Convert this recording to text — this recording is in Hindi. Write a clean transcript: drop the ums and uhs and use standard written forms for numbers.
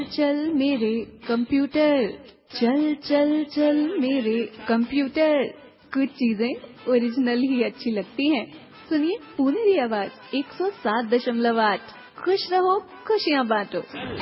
चल मेरे कंप्यूटर, चल चल चल मेरे कंप्यूटर। कुछ चीजें ओरिजिनल ही अच्छी लगती हैं। सुनिए पुनेरी आवाज 107.8। खुश रहो, खुशियाँ बांटो।